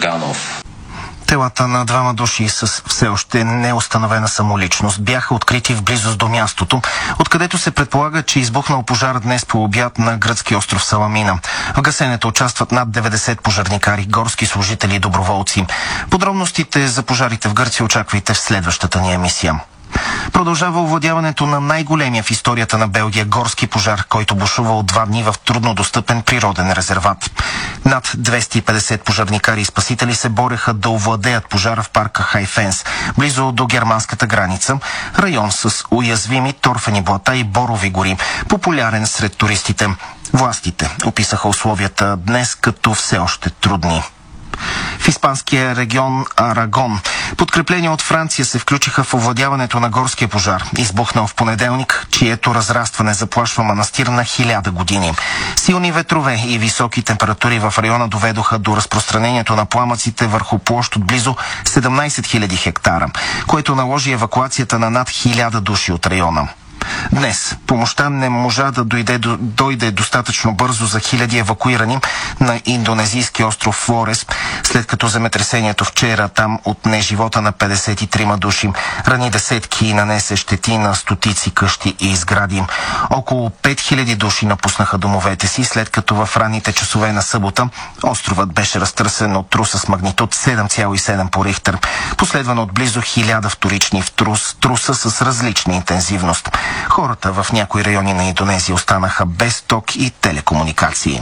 Доганов. Телата на двама души с все още неустановена самоличност бяха открити в близост до мястото, откъдето се предполага, че избухнал пожар днес по обяд на гръцки остров Саламина. В гасенето участват над 90 пожарникари, горски служители и доброволци. Подробностите за пожарите в Гърция очаквайте в следващата ни емисия. Продължава овладяването на най-големия в историята на Белгия горски пожар, който бушува от 2 дни в труднодостъпен природен резерват. Над 250 пожарникари и спасители се бореха да овладеят пожара в парка Хайфенс, близо до германската граница, район с уязвими торфени блата и борови гори, популярен сред туристите. Властите описаха условията днес като все още трудни. В испанския регион Арагон подкрепления от Франция се включиха в овладяването на горския пожар, избухнал в понеделник, чието разрастване заплашва манастир на 1000 години. Силни ветрове и високи температури в района доведоха до разпространението на пламъците върху площ от близо 17 000 хектара, което наложи евакуацията на над 1000 души от района. Днес помощта не можа да дойде достатъчно бързо за хиляди евакуирани на индонезийски остров Флорес, след като земетресението вчера там отне живота на 53 души, рани десетки и нанесе щети на стотици къщи и сгради. Около 5000 души напуснаха домовете си, след като в ранните часове на събота островът беше разтърсен от труса с магнитуд 7,7 по Рихтер, последван от близо 1000 вторични труса с различна интензивност. Хората в някои райони на Индонезия останаха без ток и телекомуникации.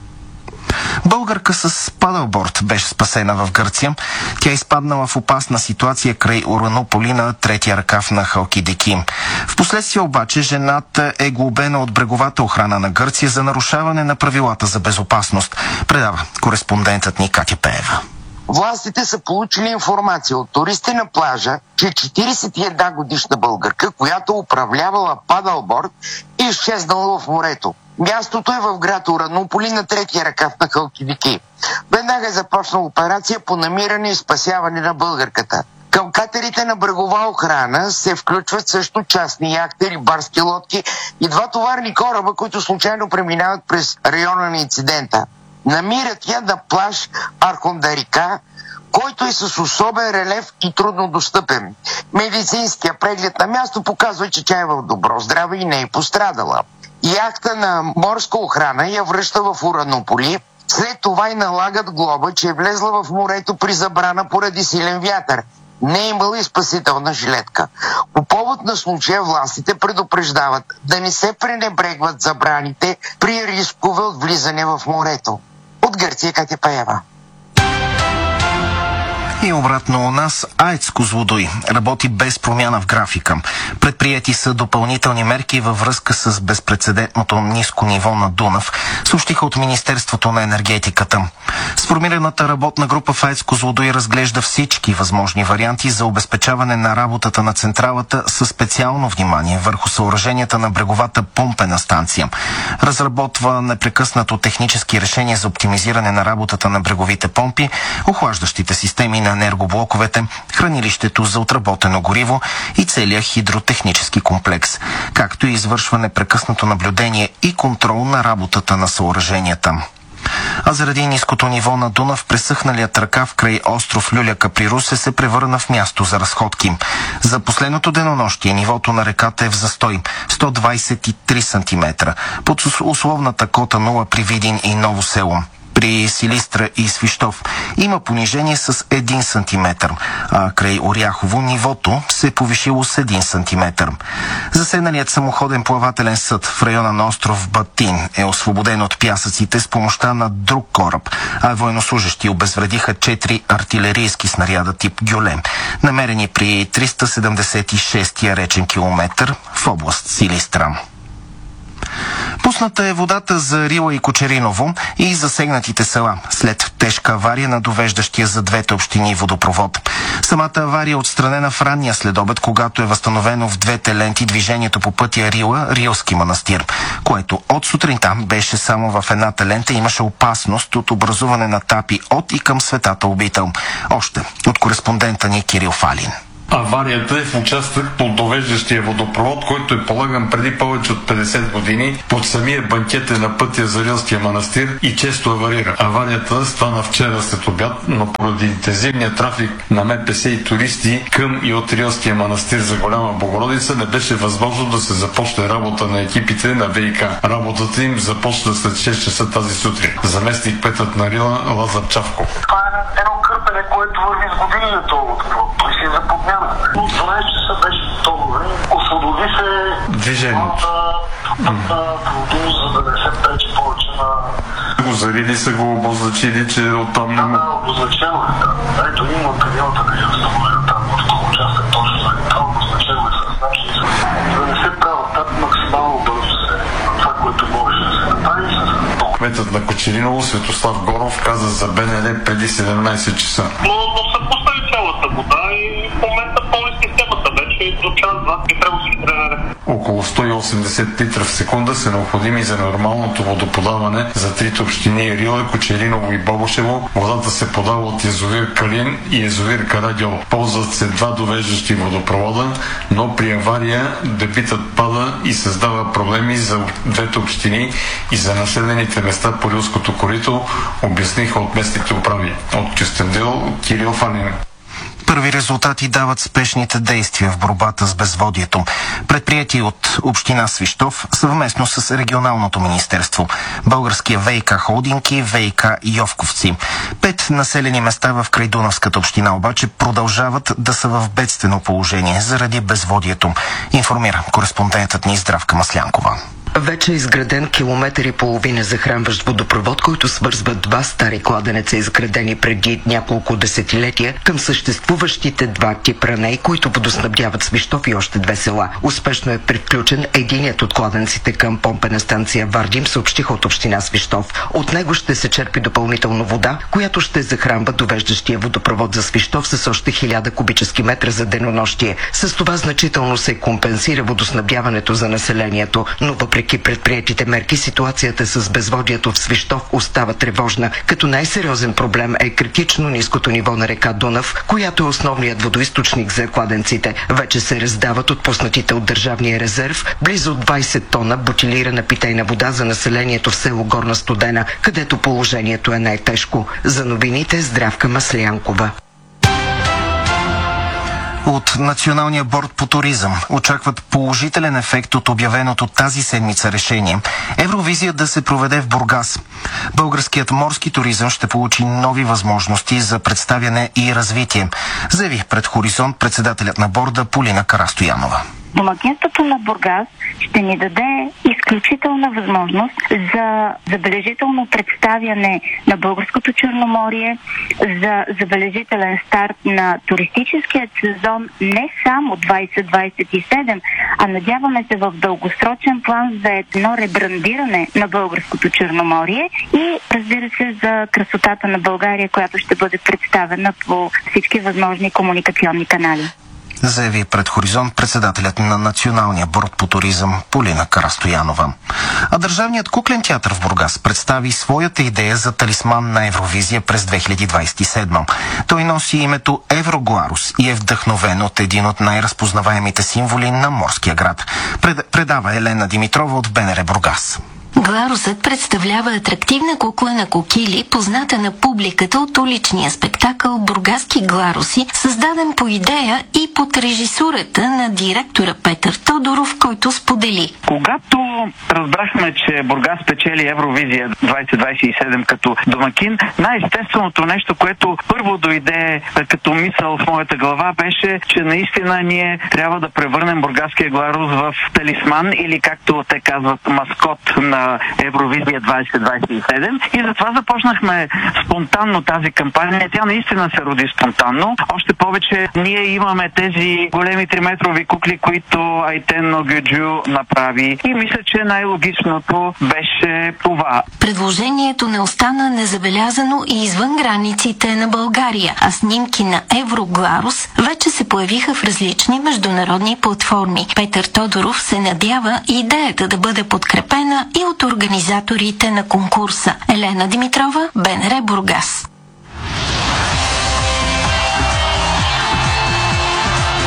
Българка с падълборд беше спасена в Гърция. Тя изпаднала в опасна ситуация край Уранополи на третия ръкав на Халкидики. Впоследствие обаче жената е глобена от бреговата охрана на Гърция за нарушаване на правилата за безопасност, предава кореспондентът ни Катя Пеева. Властите са получили информация от туристи на плажа, че 41 годишна българка, която управлявала падълборд, е изчезнала в морето. Мястото е в град Уранополи на третия ръкав на Халкидики. Веднага е започнала операция по намиране и спасяване на българката. Към катерите на брегова охрана се включват също частни яхти, рибарски лодки и 2 товарни кораба, които случайно преминават през района на инцидента. Намират я на плаж Архондарика, който е с особен релеф и трудно достъпен. Медицинския преглед на място показва, че тя е в добро здраве и не е пострадала. Яхта на морска охрана я връща в Уранополи, след това и налагат глоба, че е влезла в морето при забрана поради силен вятър. Не е имала и спасителна жилетка. По повод на случая властите предупреждават да не се пренебрегват забраните при рискове от влизане в морето. От Гърция Катя Пеева. И обратно у нас АЕЦ Козлодуй работи без промяна в графика. Предприети са допълнителни мерки във връзка с безпрецедентното ниско ниво на Дунав, съобщиха от Министерството на енергетиката. Сформираната работна група в АЕЦ Козлодуй разглежда всички възможни варианти за обезпечаване на работата на централата със специално внимание върху съоръженията на бреговата помпена станция. Разработва непрекъснато технически решения за оптимизиране на работата на бреговите помпи, охлаждащите системи на енергоблоковете, хранилището за отработено гориво и целият хидротехнически комплекс, както и извършва непрекъснато наблюдение и контрол на работата на съоръженията. А заради ниското ниво на Дунав, пресъхналият ръкав край остров Люляка при Русе се превърна в място за разходки. За последното денонощие нивото на реката е в застой 123 см, под условната кота 0 при Видин и Ново село. При Силистра и Свищов има понижение с 1 см, а край Оряхово нивото се е повишило с 1 см. Заседналият самоходен плавателен съд в района на остров Батин е освободен от пясъците с помощта на друг кораб, а военнослужещи обезвредиха 4 артилерийски снаряда тип Гюле, намерени при 376-я речен километър в област Силистра. Пусната е водата за Рила и Кочериново и засегнатите села след тежка авария на довеждащия за двете общини водопровод. Самата авария е отстранена в ранния следобед, когато е възстановено в двете ленти движението по пътя Рила-Рилски манастир, което от сутринта беше само в едната лента и имаше опасност от образуване на тапи от и към Светата обител. Още от кореспондента ни Кирил Фалин. Аварията е в участък по довеждащия водопровод, който е полаган преди повече от 50 години под самия банкет на пътя за Рилския манастир и често аварира. Аварията стана вчера след обяд, но поради интензивния трафик на МПС и туристи към и от Рилския манастир за Голяма Богородица не беше възможно да се започне работа на екипите на ВиК. Работата им започна след 6 часа тази сутрин. Заместник кметът на Рила Лазар Чавков. Това е едно кърпене, което върви с години на това водопровод. Той си е за подмяна. От 12 часа беше готово. Освободи се движението. Продукт, за да не се пречи повече на... Го зарили са го обозначили, че оттам не... Да, обозначено е. Да. Ето има периода да я установя там в този участък, точно за това обозначено е с значи. За да не се правят там максимално бързо се това, което може да се направи с... Кметът на Кочериново Светослав Горов каза за БНР преди 17 часа. Но се постави цялата вода и в момента пълни системата вече до час-два и трябва да си тренера. Около 180 литра в секунда са необходими за нормалното водоподаване за трите общини Рила, Кочериново и Бобошево. Водата се подава от язовир Калин и язовир Карагьол. Ползват се два довеждащи водопровода, но при авария дебитът пада и създава проблеми за двете общини и за населените места по Рилското корито, обясниха от местните управи. От Кюстендил Кирил Фанин. Първи резултати дават спешните действия в борбата с безводието, предприяти от община Свищов съвместно с регионалното министерство, Българския ВиК холдинг и ВиК Йовковци. 5 населени места в крайдунавската община обаче продължават да са в бедствено положение заради безводието, информира кореспондентът ни Здравка Маслянкова. Вече е изграден километър и половина захранващ водопровод, който свързва два стари кладенеца, изградени преди няколко десетилетия към съществуващите два типраней, които водоснабдяват Свищов и още две села. Успешно е приключен единият от кладенците към помпена станция Вардим, съобщиха от община Свищов. От него ще се черпи допълнително вода, която ще захранва довеждащия водопровод за Свищов с още 1000 кубически метра за денонощие. С това значително се компенсира водоснабдяването за населението, но въпреки предприетите мерки, ситуацията с безводието в Свищов остава тревожна, като най-сериозен проблем е критично ниското ниво на река Дунав, която е основният водоизточник за кладенците. Вече се раздават отпуснатите от държавния резерв близо 20 тона бутилирана питейна вода за населението в село Горна Студена, където положението е най-тежко. За новините Здравка Маслянкова. От Националния борд по туризъм очакват положителен ефект от обявеното тази седмица решение Евровизия да се проведе в Бургас. Българският морски туризъм ще получи нови възможности за представяне и развитие, заяви пред Хоризонт председателят на борда Полина Карастоянова. Домакинството на Бургас ще ни даде изключителна възможност за забележително представяне на българското Черноморие, за забележителен старт на туристическият сезон не само 2027, а надяваме се в дългосрочен план за едно ребрандиране на българското Черноморие и разбира се за красотата на България, която ще бъде представена по всички възможни комуникационни канали. Заяви пред Хоризонт председателят на Националния борд по туризъм Полина Карастоянова. А Държавният куклен театър в Бургас представи своята идея за талисман на Евровизия през 2027. Той носи името Еврогларус и е вдъхновен от един от най-разпознаваемите символи на морския град. Предава Елена Димитрова от БНР Бургас. Гларусът представлява атрактивна кукла на кокили, позната на публиката от уличния спектакъл «Бургаски гларуси», създаден по идея и под режисурата на директора Петър Тодоров, който сподели. Когато разбрахме, че Бургас печели Евровизия 2027 като домакин, най-естественото нещо, което първо дойде като мисъл в моята глава, беше, че наистина ние трябва да превърнем бургаския гларус в талисман или, както те казват, маскот на Евровизия 2027, и затова започнахме спонтанно тази кампания. Тя наистина се роди спонтанно. Още повече ние имаме тези големи 3-метрови кукли, които Айтен Огюджу направи, и мисля, че най-логичното беше това. Предложението не остана незабелязано и извън границите на България, а снимки на Еврогларус вече се появиха в различни международни платформи. Петър Тодоров се надява идеята да бъде подкрепена и от организаторите на конкурса. Елена Димитрова, БНР Бургас.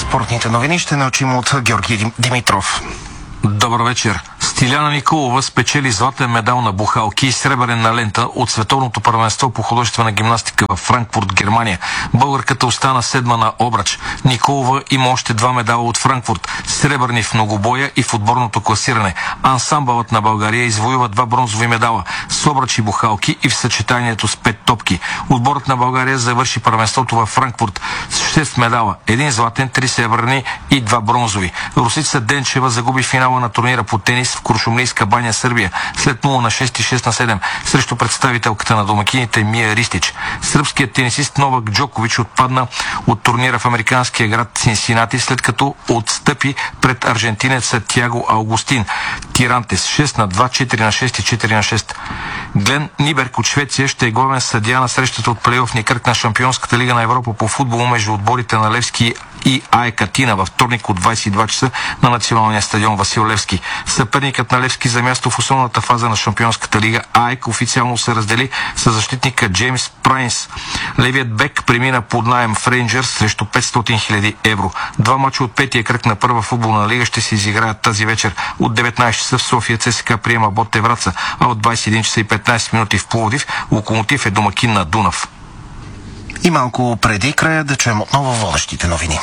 спортните новини ще научим от Георги Димитров. Добър вечер. Стиляна Николова спечели златен медал на бухалки и сребърен на лента от Световното първенство по художествена гимнастика в Франкфурт, Германия. Българката остана седма на обрач. Николова има още 2 медала от Франкфурт, сребърни в многобоя и в отборното класиране. Ансамбълът на България извоюва 2 бронзови медала с обрач и бухалки и в съчетанието с 5 топки. Отборът на България завърши първенството във Франкфурт с 6 медала, 1 златен, 3 сребърни и 2 бронзови. Русица Денчева загуби финала на турнира по тенис в Крушумлийска баня, Сърбия, след 0 на 6 и 6 на 7 срещу представителката на домакините Мия Ристич. Сръбският тенисист Новак Джокович отпадна от турнира в американския град Синсинати, след като отстъпи пред аржентинеца Тиаго Аугустин Тирантес 6 на 2, 4 на 6 и 4 на 6. Глен Ниберг от Швеция ще е главен съдия на срещата от плейофния кръг на Шампионската лига на Европа по футбол между отборите на Левски и АЕК Атина във вторник от 22 часа на националния стадион Васил Левски. Съперникът на Левски за място в основната фаза на Шампионската лига АЕК официално се раздели с защитника Джеймс Прайнс. Левият бек премина под наем в Рейнджърс срещу 500 000 евро. 2 мача от 5-тия кръг на първа футболна лига ще се изиграят тази вечер. От 19 часа в София ЦСКА приема Ботев Враца, а от 21 часа и 15 минути в Пловдив Локомотив е домакин на Дунав. И малко преди края да чуем отново водещите новини.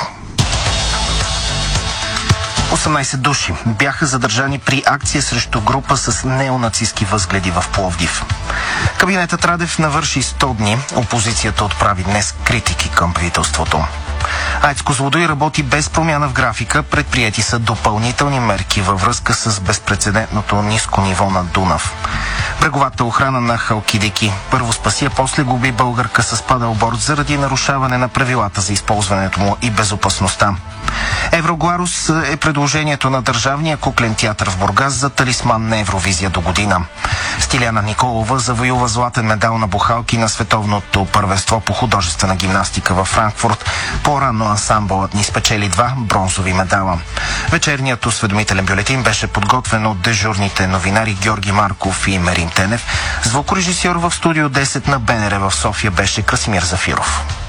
18 души бяха задържани при акция срещу група с неонацистки възгледи в Пловдив. Кабинетът Радев навърши 100 дни. Опозицията отправи днес критики към правителството. АЕЦ Козлодуй работи без промяна в графика. Предприети са допълнителни мерки във връзка с безпрецедентното ниско ниво на Дунав. Бреговата охрана на Халкидики първо спаси, а после губи българка с падълборд заради нарушаване на правилата за използването му и безопасността. Еврогларус е предложението на Държавния куклен театър в Бургас за талисман на Евровизия до година. Стиляна Николова завоюва златен медал на бухалки на Световното първенство по художествена гимнастика във Франкфурт. По-рано ансамбълът ни спечели 2 бронзови медала. Вечерният осведомителен бюлетин беше подготвен от дежурните новинари Георги Марков и Мерин Тенев. Звукорежисьор в студио 10 на БНР в София беше Красимир Зафиров.